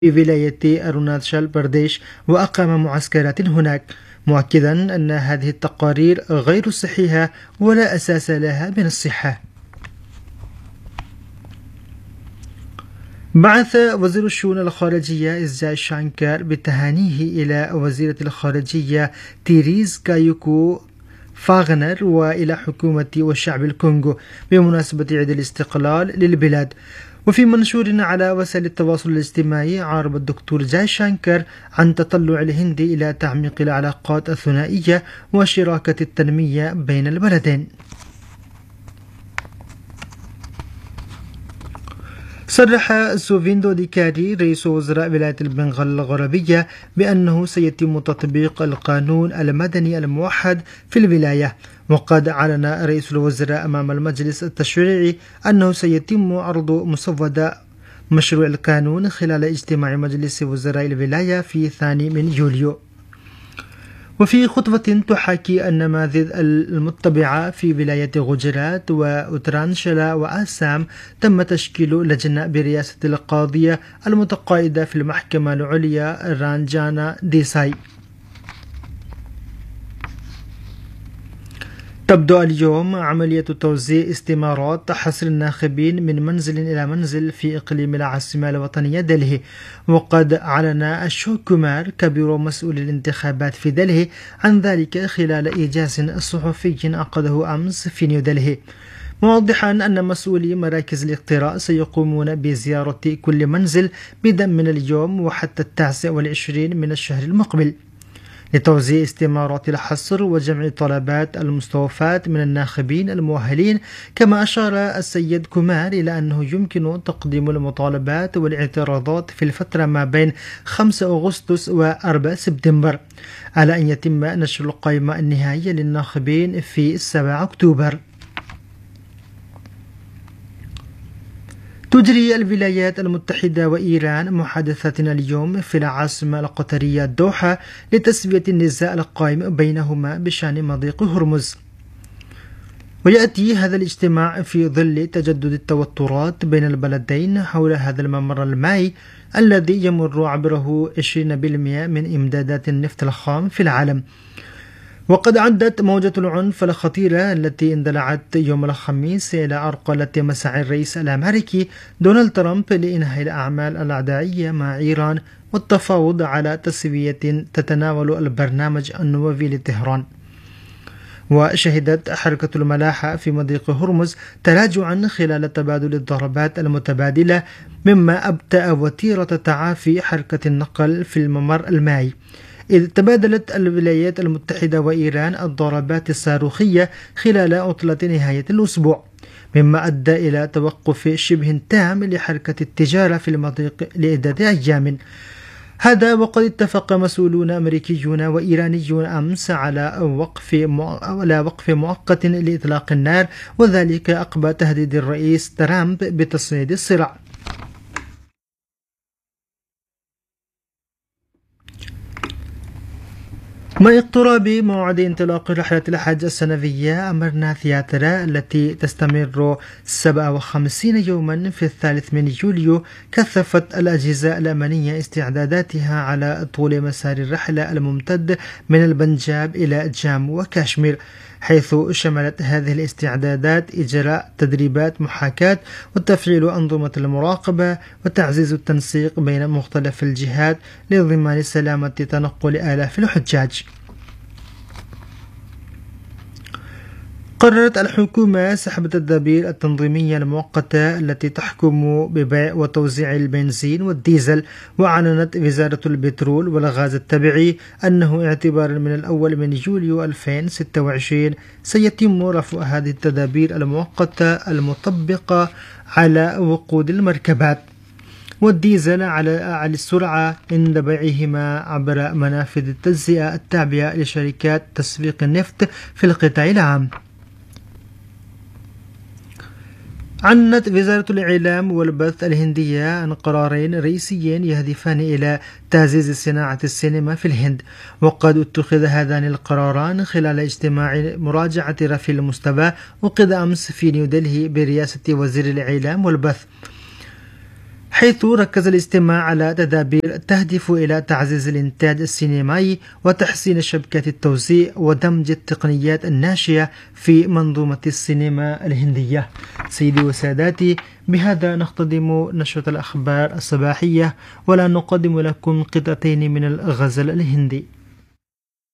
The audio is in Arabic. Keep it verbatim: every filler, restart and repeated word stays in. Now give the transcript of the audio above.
في ولاية أروناتشال برديش وأقام معسكرات هناك، مؤكدا أن هذه التقارير غير صحيحة ولا أساس لها من الصحة. بعث وزير الشؤون الخارجية إزاي شانكار بتهانيه إلى وزيرة الخارجية تيريز كايوكو فاغنر وإلى حكومة والشعب الكونغو بمناسبة عيد الاستقلال للبلاد. وفي منشور على وسائل التواصل الاجتماعي، عرب الدكتور جاي شانكر عن تطلع الهند إلى تعميق العلاقات الثنائية وشراكة التنمية بين البلدين. صرح سوفيندو ديكاري رئيس وزراء ولاية البنغال الغربية بأنه سيتم تطبيق القانون المدني الموحد في الولاية، وقد أعلن رئيس الوزراء أمام المجلس التشريعي أنه سيتم عرض مسودة مشروع القانون خلال اجتماع مجلس وزراء الولاية في الثاني من يوليو. وفي خطوة تحاكي النماذج المتبعة في ولاية غجرات وأوترانشلا وآسام، تم تشكيل لجنة برئاسة القاضية المتقاعدة في المحكمة العليا رانجانا ديساي. تبدأ اليوم عملية توزيع استمارات حصر الناخبين من منزل إلى منزل في إقليم العاصمة الوطنية دلهي، وقد أعلن أشوك كومار كبير مسؤول الانتخابات في دلهي عن ذلك خلال إيجاز صحفي عقده أمس في نيودلهي، موضحا أن مسؤولي مراكز الاقتراء سيقومون بزيارة كل منزل بدءا من اليوم وحتى التاسع والعشرين من الشهر المقبل لتوزيع استمارات الحصر وجمع طلبات المستوفاة من الناخبين المؤهلين. كما أشار السيد كومار إلى أنه يمكن تقديم المطالبات والاعتراضات في الفترة ما بين خمسة أغسطس وأربعة سبتمبر، على أن يتم نشر القائمة النهائية للناخبين في سبعة أكتوبر. تجري الولايات المتحدة وإيران محادثاتنا اليوم في العاصمة القطرية الدوحة لتسوية النزاع القائم بينهما بشأن مضيق هرمز. ويأتي هذا الاجتماع في ظل تجدد التوترات بين البلدين حول هذا الممر المائي الذي يمر عبره عشرين بالمئة من إمدادات النفط الخام في العالم. وقد عدت موجة العنف الخطيرة التي اندلعت يوم الخميس إلى عرقلة مساعي الرئيس الأمريكي دونالد ترامب لإنهاء الأعمال العدائية مع إيران والتفاوض على تسوية تتناول البرنامج النووي لطهران. وشهدت حركة الملاحة في مضيق هرمز تراجعا خلال تبادل الضربات المتبادلة، مما أبطأ وتيرة تعافي حركة النقل في الممر المائي، إذ تبادلت الولايات المتحدة وإيران الضربات الصاروخية خلال عطلة نهاية الأسبوع، مما أدى إلى توقف شبه تام لحركة التجارة في المضيق لعدة أيام. هذا وقد اتفق مسؤولون أمريكيون وإيرانيون أمس على وقف على وقف مؤقت لإطلاق النار، وذلك عقب تهديد الرئيس ترامب بتصعيد الصراع. مع اقتراب موعد انطلاق رحلة الحج السنوية أمرناث ياترا التي تستمر سبعة وخمسين يوما في الثالث من يوليو، كثفت الأجهزة الأمنية استعداداتها على طول مسار الرحلة الممتد من البنجاب إلى جامو وكاشمير، حيث شملت هذه الاستعدادات إجراء تدريبات محاكاة وتفعيل أنظمة المراقبة وتعزيز التنسيق بين مختلف الجهات لضمان سلامة تنقل آلاف الحجاج. قررت الحكومة سحب التدابير التنظيمية المؤقتة التي تحكم ببيع وتوزيع البنزين والديزل، وأعلنت وزارة البترول والغاز الطبيعي أنه اعتبارا من الأول من يوليو ألفين وستة وعشرين سيتم رفع هذه التدابير المؤقتة المطبقة على وقود المركبات والديزل على أعلى السرعة عند بيعهما عبر منافذ التجزئة التابعة لشركات تسويق النفط في القطاع العام. عنت وزارة الإعلام والبث الهندية عن قرارين رئيسيين يهدفان إلى تعزيز صناعة السينما في الهند، وقد اتخذ هذان القراران خلال اجتماع مراجعة رفع المستوى عقد أمس في نيودلهي برئاسة وزير الإعلام والبث. حيث ركز الاجتماع على تدابير تهدف إلى تعزيز الإنتاج السينمائي وتحسين شبكة التوزيع ودمج التقنيات الناشئة في منظومة السينما الهندية. سيدي وساداتي، بهذا نختتم نشرة الأخبار الصباحية، ولا نقدم لكم قطعتين من الغزل الهندي.